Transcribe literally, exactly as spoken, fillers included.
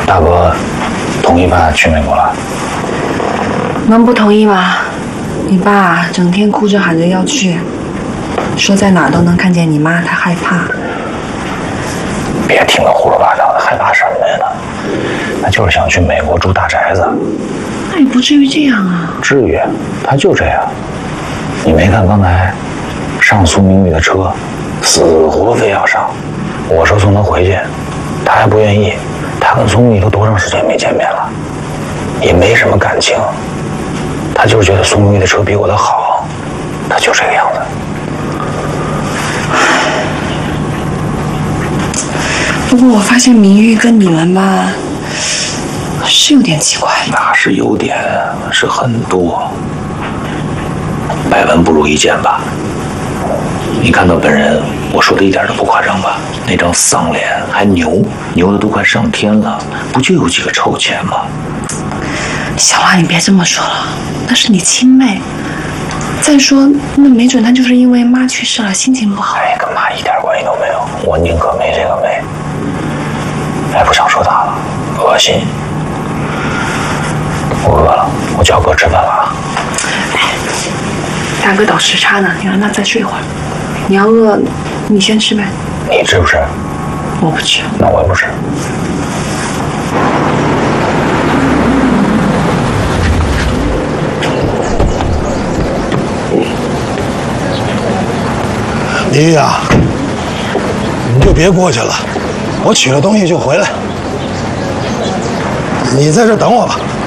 大哥同意爸去美国了？ 能不同意吗？你爸整天哭着喊着要去，说在哪儿都能看见你妈，他害怕。 别听他胡说八道的，害怕什么呀？他就是想去美国住大宅子。 那也不至于这样啊。 至于，他就这样。你没看刚才上苏明玉的车，死活非要上。我说送他回去，他还不愿意。他跟苏明玉都多长时间没见面了，也没什么感情。他就是觉得苏明玉的车比我的好，他就这个样子。 不过我发现明玉跟你们吧，是有点奇怪。 那是有点，是很多。百闻不如一见吧。你看到本人，我说的一点都不夸张吧？那张丧脸还牛，牛的都快上天了，不就有几个臭钱吗？ 小兰，你别这么说了，那是你亲妹。再说，那没准她就是因为妈去世了，心情不好。 哎，跟妈一点关系都没有，我宁可没这个妹。哎，不想说他了，恶心。我饿了，我叫哥吃饭了啊。 哎，大哥倒时差呢，你让他再睡会儿。你要饿，你先吃呗。 你吃不吃？ 我不吃。 那我也不吃。 你呀，你就别过去了，我取了东西就回来。你在这等我吧。